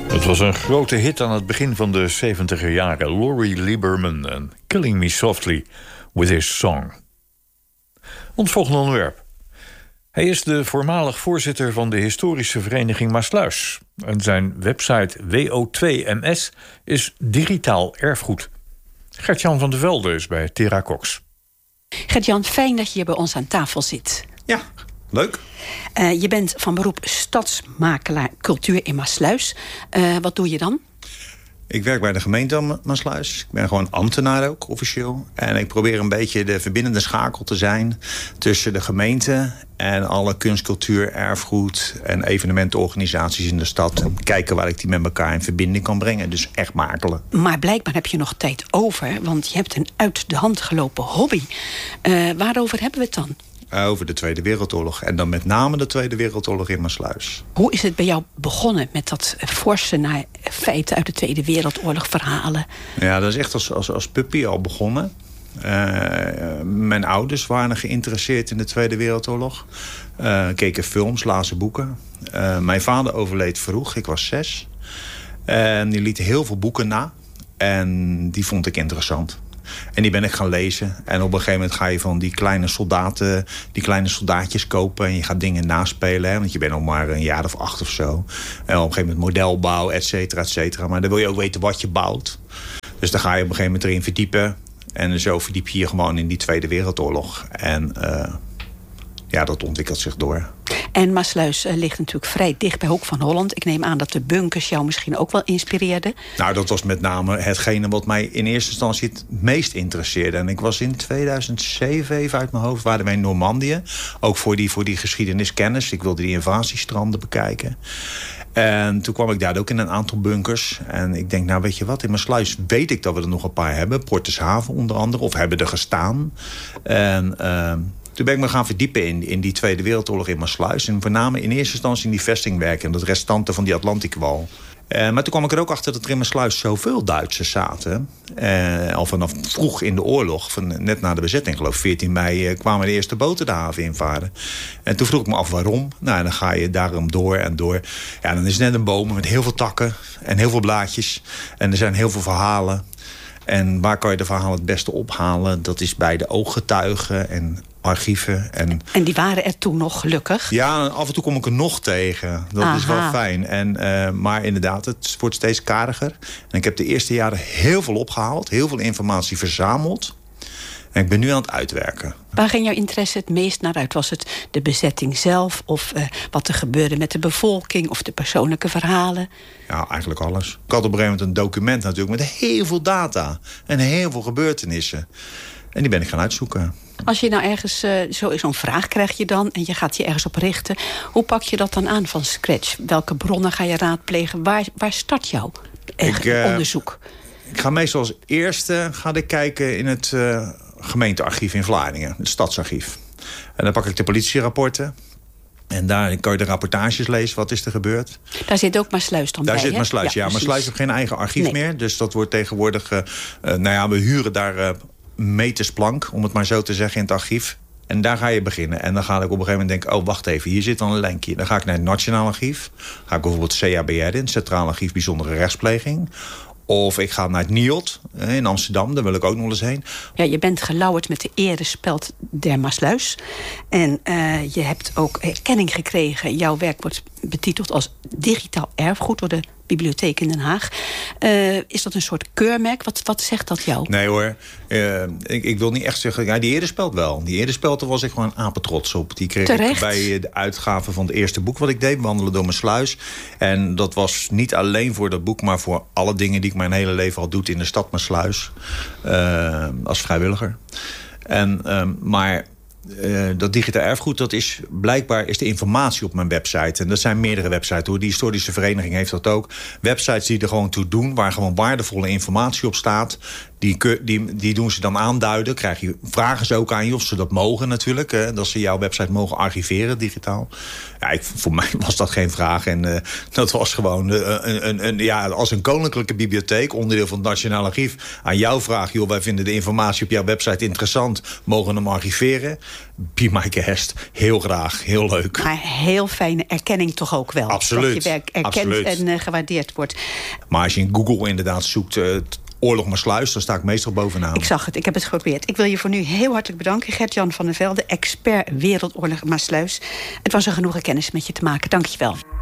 Het was een grote hit aan het begin van de 70er jaren. Laurie Lieberman en Killing Me Softly with His Song. Ons volgende onderwerp. Hij is de voormalig voorzitter van de historische vereniging Maassluis. En zijn website WO2MS is digitaal erfgoed. Gert-Jan van der Velde is bij Tera Cox. Gert-Jan, fijn dat je hier bij ons aan tafel zit. Ja, leuk. Je bent van beroep stadsmakelaar cultuur in Maassluis. Wat doe je dan? Ik werk bij de gemeente Maassluis. Ik ben gewoon ambtenaar ook, officieel. En ik probeer een beetje de verbindende schakel te zijn tussen de gemeente en alle kunst, cultuur, erfgoed en evenementenorganisaties in de stad. En kijken waar ik die met elkaar in verbinding kan brengen. Dus echt makelen. Maar blijkbaar heb je nog tijd over, want je hebt een uit de hand gelopen hobby. Waarover hebben we het dan? Over de Tweede Wereldoorlog. En dan met name de Tweede Wereldoorlog in Maassluis. Hoe is het bij jou begonnen met dat forsen naar feiten uit de Tweede Wereldoorlog verhalen? Ja, dat is echt als puppy al begonnen. Mijn ouders waren geïnteresseerd in de Tweede Wereldoorlog. Keken films, lazen boeken. Mijn vader overleed vroeg, ik was 6. En die liet heel veel boeken na. En die vond ik interessant. En die ben ik gaan lezen. En op een gegeven moment ga je van die kleine soldaatjes kopen. En je gaat dingen naspelen. Hè, want je bent nog maar een jaar of 8 of zo. En op een gegeven moment modelbouw, et cetera, et cetera. Maar dan wil je ook weten wat je bouwt. Dus dan ga je op een gegeven moment erin verdiepen. En zo verdiep je je gewoon in die Tweede Wereldoorlog. En dat ontwikkelt zich door. En Maassluis ligt natuurlijk vrij dicht bij Hoek van Holland. Ik neem aan dat de bunkers jou misschien ook wel inspireerden. Nou, dat was met name hetgene wat mij in eerste instantie het meest interesseerde. En ik was in 2007, even uit mijn hoofd, waren wij in Normandië. Ook voor die geschiedeniskennis. Ik wilde die invasiestranden bekijken. En toen kwam ik daar ook in een aantal bunkers. En ik denk, nou weet je wat, in Maassluis weet ik dat we er nog een paar hebben. Portershaven onder andere, of hebben er gestaan. En toen ben ik me gaan verdiepen in die Tweede Wereldoorlog in Maassluis. En voornamelijk in eerste instantie in die vestingwerken en dat restanten van die Atlantikwal. Maar toen kwam ik er ook achter dat er in Maassluis zoveel Duitsers zaten. Al vanaf vroeg in de oorlog, net na de bezetting, geloof ik, 14 mei... kwamen de eerste boten de haven invaren. En toen vroeg ik me af waarom. Nou, dan ga je daarom door en door. Ja, dan is het net een boom met heel veel takken en heel veel blaadjes. En er zijn heel veel verhalen. En waar kan je de verhalen het beste ophalen? Dat is bij de ooggetuigen en archieven. En die waren er toen nog, gelukkig? Ja, af en toe kom ik er nog tegen. Dat is wel fijn. Maar inderdaad, het wordt steeds kariger. En ik heb de eerste jaren heel veel opgehaald. Heel veel informatie verzameld. En ik ben nu aan het uitwerken. Waar ging jouw interesse het meest naar uit? Was het de bezetting zelf? Of wat er gebeurde met de bevolking? Of de persoonlijke verhalen? Ja, eigenlijk alles. Ik had op een gegeven moment een document natuurlijk met heel veel data. En heel veel gebeurtenissen. En die ben ik gaan uitzoeken. Als je nou ergens zo'n vraag krijg je dan en je gaat je ergens op richten. Hoe pak je dat dan aan van scratch? Welke bronnen ga je raadplegen? Waar start jouw onderzoek? Ik ga meestal als eerste kijken in het gemeentearchief in Vlaardingen. Het stadsarchief. En dan pak ik de politierapporten. En daar kan je de rapportages lezen, wat is er gebeurd. Daar zit ook Maassluis dan bij, Daar zit Maassluis, ja. Maassluis heeft geen eigen archief meer. Dus dat wordt tegenwoordig... we huren daar meters plank, om het maar zo te zeggen, in het archief. En daar ga je beginnen. En dan ga ik op een gegeven moment denken, oh, wacht even, hier zit dan een linkje. Dan ga ik naar het Nationaal Archief. Ga ik bijvoorbeeld CABR in, het Centraal Archief Bijzondere Rechtspleging. Of ik ga naar het NIOD in Amsterdam, daar wil ik ook nog eens heen. Ja, je bent gelauwerd met de erespeld der Maassluis. En je hebt ook erkenning gekregen. Jouw werk wordt betiteld als digitaal erfgoed door de Bibliotheek in Den Haag. Is dat een soort keurmerk? Wat zegt dat jou? Nee hoor, ik wil niet echt zeggen... Ja, die erespeld wel. Die erespeld, daar was ik gewoon apetrots op. Die kreeg ik bij de uitgave van het eerste boek wat ik deed, Wandelen door Maassluis. En dat was niet alleen voor dat boek, maar voor alle dingen die ik mijn hele leven al doe in de stad Maassluis. Als vrijwilliger. Maar dat digitaal erfgoed, dat is blijkbaar is de informatie op mijn website. En dat zijn meerdere websites hoor. Die historische vereniging heeft dat ook. Websites die er gewoon toe doen, waar gewoon waardevolle informatie op staat. Die doen ze dan aanduiden. Vragen ze ook aan je of ze dat mogen natuurlijk. Dat ze jouw website mogen archiveren digitaal. Ja, voor mij was dat geen vraag. En dat was gewoon als een koninklijke bibliotheek, onderdeel van het Nationaal Archief, aan jou vraag, joh, wij vinden de informatie op jouw website interessant, mogen hem archiveren. be my guest. Heel graag, heel leuk. Maar heel fijne erkenning toch ook wel. Absoluut. Dat je werk erkend en gewaardeerd wordt. Maar als je in Google inderdaad zoekt... Oorlog Maasluis, dan sta ik meestal bovenaan. Ik zag het, ik heb het geprobeerd. Ik wil je voor nu heel hartelijk bedanken, Gert-Jan van der Velde, expert Wereldoorlog Maasluis. Het was een genoegen kennis met je te maken. Dank je wel.